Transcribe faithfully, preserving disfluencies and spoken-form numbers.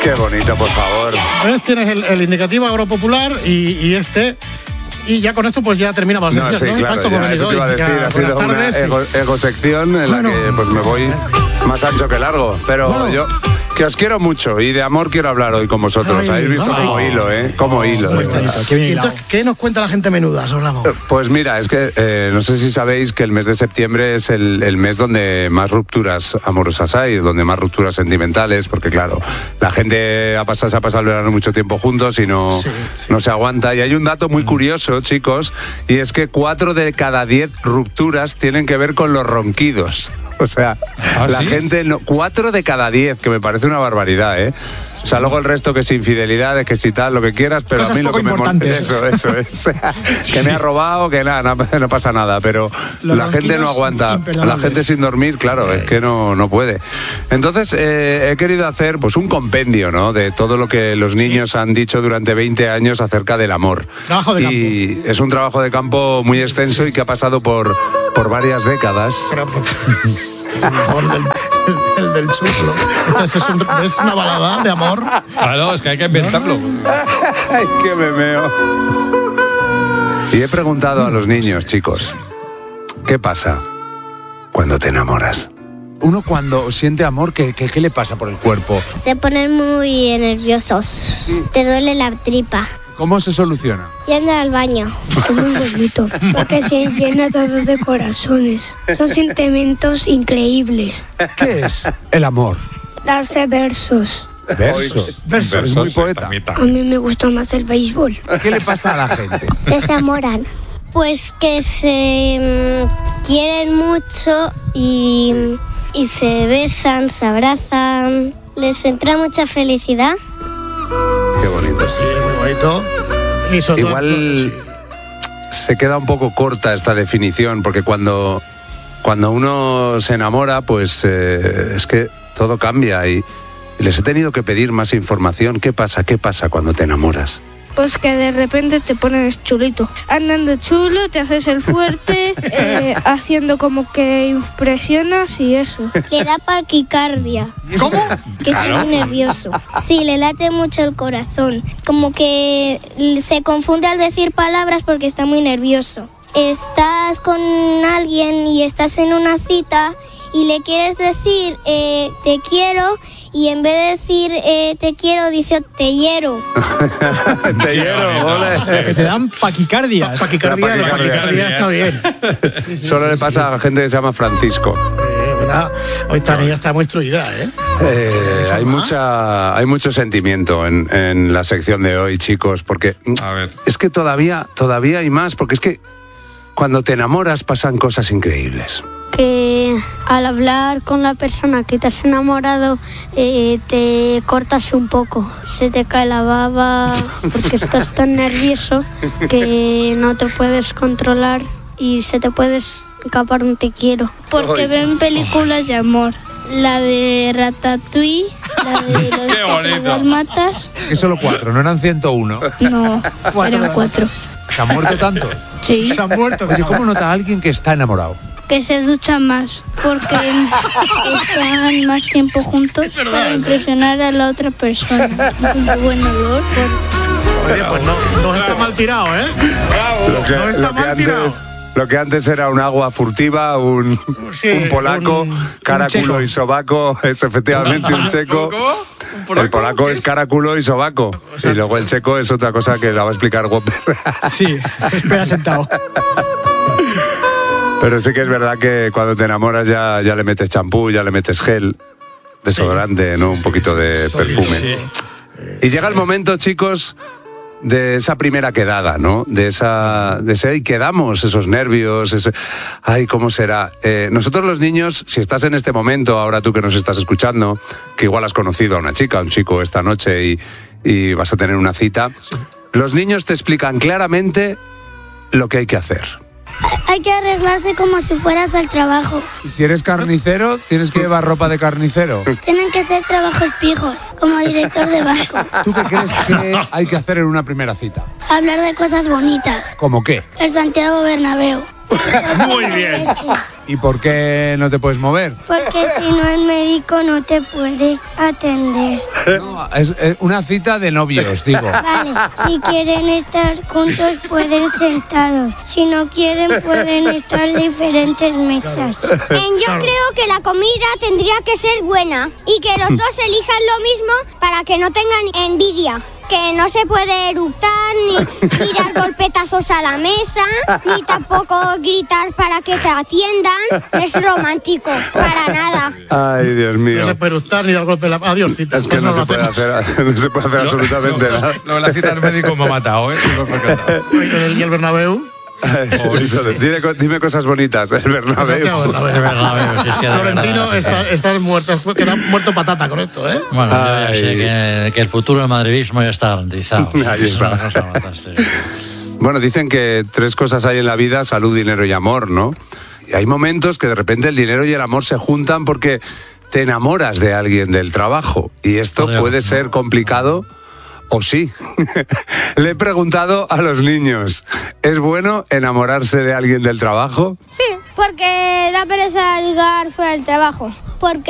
Qué bonito, por favor. ¿Ves? Tienes el, el indicativo agropopular y, y este... Y ya con esto pues ya terminamos. No, decías, sí, ¿no? claro, Esto ya, eso te iba a decir, ha sido una ego, egosección en bueno. la que pues me voy más ancho que largo, pero bueno. Yo que os quiero mucho y de amor quiero hablar hoy con vosotros. Ay, habéis visto ay, como ay. hilo, ¿eh? Como oh, hilo. ¿eh? ¿Y entonces qué nos cuenta la gente menuda, Solamo? Pues mira, es que eh, no sé si sabéis que el mes de septiembre es el, el mes donde más rupturas amorosas hay, donde más rupturas sentimentales, porque claro, la gente ha pasado, se ha pasado el verano mucho tiempo juntos y no, sí, sí. no se aguanta. Y hay un dato muy curioso, chicos, y es que cuatro de cada diez rupturas tienen que ver con los ronquidos. O sea, ¿ah, la sí? gente, no, cuatro de cada diez, que me parece una barbaridad, ¿eh? O sea, luego el resto que si infidelidad, que si tal, lo que quieras, pero cosas a mí lo que me molesta eso, eso es. Que me ha robado, que nada, no, no pasa nada, pero los la gente no aguanta. La gente sin dormir, claro, es que no, no puede. Entonces, eh, he querido hacer pues un compendio, ¿no? De todo lo que los niños sí. han dicho durante veinte años acerca del amor. Trabajo de campo. Y es un trabajo de campo muy extenso y que ha pasado por, por varias décadas. Pero, el, del, el, el del chuplo. Entonces es, un, es una balada de amor. Claro, es que hay que inventarlo. Ay, qué memeo. Y he preguntado a los niños, chicos, ¿qué pasa cuando te enamoras? Uno cuando siente amor, ¿qué, qué, qué le pasa por el cuerpo? Se ponen muy nerviosos. Sí. Te duele la tripa. ¿Cómo se soluciona? Yendo al baño. Es muy bonito, porque se llena todo de corazones. Son sentimientos increíbles. ¿Qué es el amor? Darse versos. Versos. Versos, es muy poeta. A mí me gusta más el béisbol. ¿Qué le pasa a la gente? Que se enamoran. Pues que se mmm, quieren mucho y, y se besan, se abrazan. Les entra mucha felicidad. Qué bonito. Sí, muy bonito. Y igual sí. se queda un poco corta esta definición, porque cuando, cuando uno se enamora, pues eh, es que todo cambia y, y les he tenido que pedir más información. ¿Qué pasa? ¿Qué pasa cuando te enamoras? Pues que de repente te pones chulito. Andando chulo, te haces el fuerte, eh, haciendo como que impresionas y eso. Le da taquicardia. ¿Cómo? Que claro. Está muy nervioso. Sí, le late mucho el corazón. Como que se confunde al decir palabras porque está muy nervioso. Estás con alguien y estás en una cita y le quieres decir eh, te quiero y en vez de decir eh, te quiero, dice te hiero. Te hiero, ole. O sea, que te dan paquicardias. Pa paquicardia, la paquicardia está bien. Sí, sí, Solo sí, le pasa sí. a la gente que se llama Francisco. Eh, mira, hoy esta niña está muy instruida, ¿eh? eh hay, mucha, hay mucho sentimiento en, en la sección de hoy, chicos, porque a ver. es que todavía, todavía hay más, porque es que cuando te enamoras pasan cosas increíbles. Que al hablar con la persona que te has enamorado eh, te cortas un poco, se te cae la baba porque estás tan nervioso que no te puedes controlar y se te puede escapar un te quiero. Porque ven películas de amor, la de Ratatouille, la de los Dálmatas. Que solo cuatro, no eran ciento uno. No, eran cuatro. ¿Se han muerto tantos? Sí. Se han muerto. Oye, ¿cómo nota alguien que está enamorado? Que se ducha más, porque están más tiempo juntos para impresionar a la otra persona. Un buen olor. Oye, pues no, no está mal tirado, ¿eh? Lo que, no está lo que mal antes, tirado. Lo que antes era un agua furtiva, un, sí, un polaco, un, cara, un culo y sobaco, es efectivamente un checo. ¿Un el polaco es cara, culo y sobaco. O sea, y luego el checo es otra cosa que la va a explicar Whopper. Sí, espera sentado. Pero sí que es verdad que cuando te enamoras ya, ya le metes champú, ya le metes gel, desodorante, sí, ¿no? Sí, un poquito sí, de sí, perfume. Sí. Y llega el momento, chicos, de esa primera quedada, ¿no? De esa, de ese, y quedamos, esos nervios, ese, ay, ¿cómo será? Eh, nosotros los niños, si estás en este momento, ahora tú que nos estás escuchando, que igual has conocido a una chica, a un chico esta noche y, y vas a tener una cita, sí. Los niños te explican claramente lo que hay que hacer. Hay que arreglarse como si fueras al trabajo. ¿Y si eres carnicero, tienes que llevar ropa de carnicero? Tienen que ser trabajos fijos, como director de banco. ¿Tú qué crees que hay que hacer en una primera cita? Hablar de cosas bonitas. ¿Cómo qué? El Santiago Bernabéu. Muy bien. ¿Y por qué no te puedes mover? Porque si no el médico no te puede atender. No, es, es una cita de novios, digo. Vale, si quieren estar juntos pueden sentados. Si no quieren pueden estar en diferentes mesas. Eh, yo creo que la comida tendría que ser buena y que los dos elijan lo mismo para que no tengan envidia. Que no se puede eructar, ni tirar golpetazos a la mesa, ni tampoco gritar para que te atiendan. No es romántico, para nada. Ay, Dios mío. No se puede gustar ni dar golpe en la... Adiós, cita. Es que no, no, se puede hacer, no se puede hacer absolutamente no, nada. Lo de la cita del médico me ha matado, ¿eh? ¿Y el Bernabéu? dime, dime cosas bonitas, el Bernabéu. Bernabéu, si es que Florentino verdad, está, está muerto, queda muerto patata con esto, ¿eh? Bueno, yo ya Ay. sé que, que el futuro del madridismo ya está garantizado. Ahí Es está. una cosa fantástica. Bueno, dicen que tres cosas hay en la vida: salud, dinero y amor, ¿no? Y hay momentos que de repente el dinero y el amor se juntan porque te enamoras de alguien del trabajo. Y esto Podría, puede ¿no? ser complicado. O sí. Le he preguntado a los niños, ¿es bueno enamorarse de alguien del trabajo? Sí, porque da pereza ligar fuera del trabajo. Porque